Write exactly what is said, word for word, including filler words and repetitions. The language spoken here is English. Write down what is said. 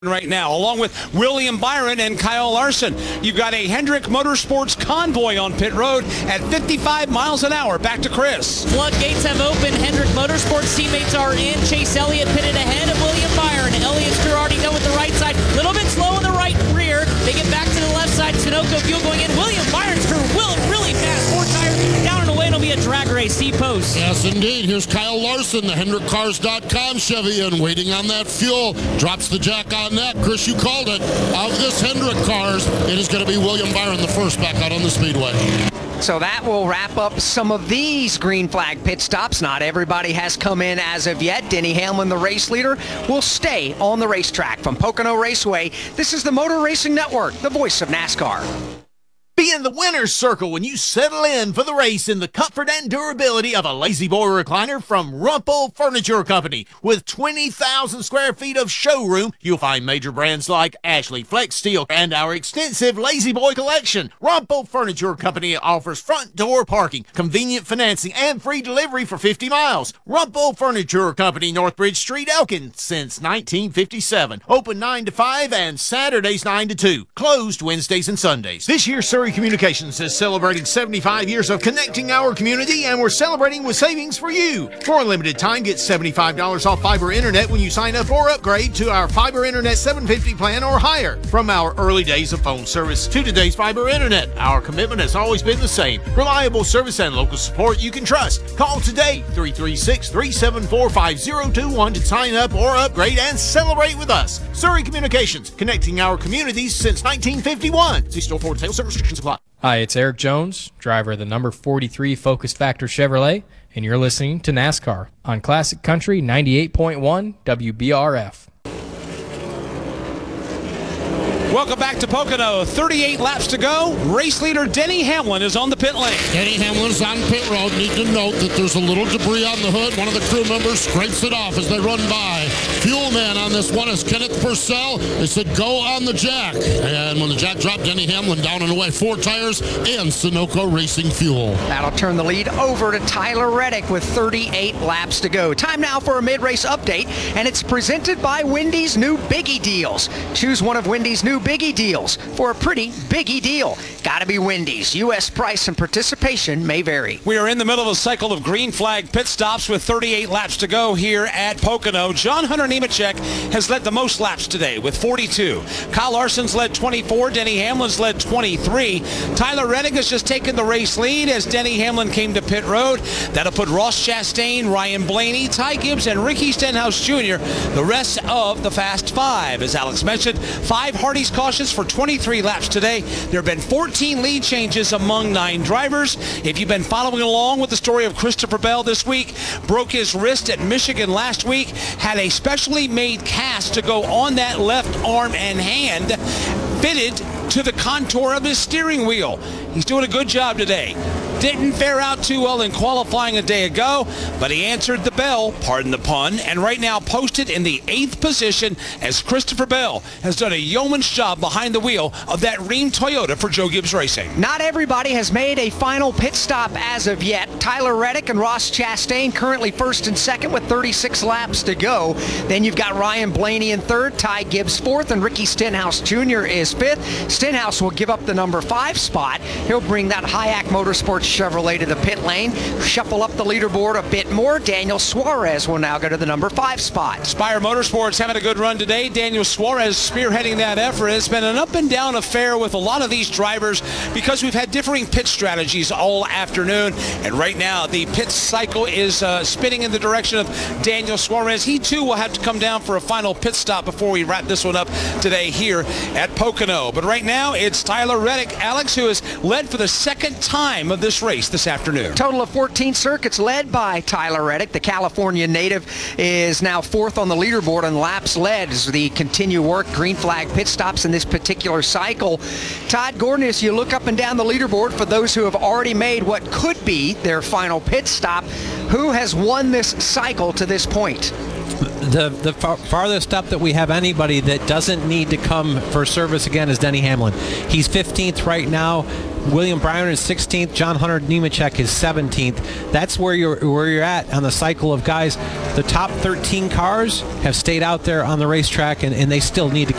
right now, along with William Byron and Kyle Larson. You've got a Hendrick Motorsports convoy on pit road at fifty-five miles an hour. Back to Chris. Floodgates have opened. Hendrick Motorsports teammates are in. Chase Elliott pitted ahead of William Byron. Elliott's crew already done with the right side. A little bit slow on the right rear. They get back to the left side. Sunoco Fuel going in. William Byron's crew will really fast. Four tires down and away. It'll be a drag race. C-post. Yes, indeed. Here's Kyle Larson, the Hendrick Cars dot com Chevy, and waiting on that fuel. Drops the jack on net. Chris, you called it. Of this Hendrick Cars, it is going to be William Byron, the first back out on the speedway. So that will wrap up some of these green flag pit stops. Not everybody has come in as of yet. Denny Hamlin, the race leader, will stay on the racetrack from Pocono Raceway. This is the Motor Racing Network, the voice of NASCAR. Be in the winner's circle when you settle in for the race in the comfort and durability of a Lazy Boy recliner from Rumpel Furniture Company. With twenty thousand square feet of showroom, you'll find major brands like Ashley, Flex Steel, and our extensive Lazy Boy collection. Rumpel Furniture Company offers front door parking, convenient financing, and free delivery for fifty miles. Rumpel Furniture Company, Northbridge Street, Elkin, since nineteen fifty-seven. Open nine to five and Saturdays nine to two. Closed Wednesdays and Sundays. This year, Surrey Communications is celebrating seventy-five years of connecting our community, and we're celebrating with savings for you. For a limited time, get seventy-five dollars off fiber internet when you sign up or upgrade to our fiber internet seven fifty plan or higher. From our early days of phone service to today's fiber internet, our commitment has always been the same. Reliable service and local support you can trust. Call today, three three six, three seven four, five zero two one, to sign up or upgrade and celebrate with us. Surrey Communications, connecting our communities since nineteen fifty-one. See store for details. Restrictions apply. Hi, it's Eric Jones, driver of the number forty-three Focus Factor Chevrolet, and you're listening to NASCAR on Classic Country ninety-eight point one W B R F. Welcome back to Pocono. thirty-eight laps to go. Race leader Denny Hamlin is on the pit lane. Denny Hamlin's on pit road. Need to note that there's a little debris on the hood. One of the crew members scrapes it off as they run by. Fuel man on this one is Kenneth Purcell. They said go on the jack. And when the jack dropped, Denny Hamlin down and away. Four tires and Sunoco Racing Fuel. That'll turn the lead over to Tyler Reddick with thirty-eight laps to go. Time now for a mid-race update, and it's presented by Wendy's new Biggie Deals. Choose one of Wendy's new Biggie Deals for a pretty biggie deal. Gotta be Wendy's. U S price and participation may vary. We are in the middle of a cycle of green flag pit stops with thirty-eight laps to go here at Pocono. John Hunter Nemechek has led the most laps today with forty-two. Kyle Larson's led twenty-four. Denny Hamlin's led twenty-three. Tyler Reddick has just taken the race lead as Denny Hamlin came to pit road. That'll put Ross Chastain, Ryan Blaney, Ty Gibbs, and Ricky Stenhouse Junior the rest of the Fast Five. As Alex mentioned, five Hardy's cautions for twenty-three laps today. There have been fourteen lead changes among nine drivers. If you've been following along with the story of Christopher Bell this week, broke his wrist at Michigan last week, had a specially made cast to go on that left arm and hand, fitted to the contour of his steering wheel. He's doing a good job today. Didn't fare out too well in qualifying a day ago, but he answered the bell, pardon the pun, and right now posted in the eighth position as Christopher Bell has done a yeoman's job behind the wheel of that Rheem Toyota for Joe Gibbs Racing. Not everybody has made a final pit stop as of yet. Tyler Reddick and Ross Chastain currently first and second with thirty-six laps to go. Then you've got Ryan Blaney in third, Ty Gibbs fourth, and Ricky Stenhouse Junior is fifth. Stenhouse will give up the number five spot. He'll bring that Hayek Motorsports Chevrolet to the pit lane, shuffle up the leaderboard a bit more. Daniel Suarez will now go to the number five spot. Spire Motorsports having a good run today. Daniel Suarez spearheading that effort. It's been an up and down affair with a lot of these drivers because we've had differing pit strategies all afternoon, and right now the pit cycle is uh, spinning in the direction of Daniel Suarez. He too will have to come down for a final pit stop before we wrap this one up today here at Pocono. But right now it's Tyler Reddick, Alex, who has led for the second time of this race this afternoon. Total of fourteen circuits led by Tyler Reddick. The California native is now fourth on the leaderboard on laps led as we continue work green flag pit stops in this particular cycle. Todd Gordon, as you look up and down the leaderboard for those who have already made what could be their final pit stop, who has won this cycle to this point? The the far, farthest up that we have anybody that doesn't need to come for service again is Denny Hamlin. He's fifteenth right now. William Byron is sixteenth. John Hunter Nemechek is seventeenth. That's where you're where you're at on the cycle of guys. The top thirteen cars have stayed out there on the racetrack, and, and they still need to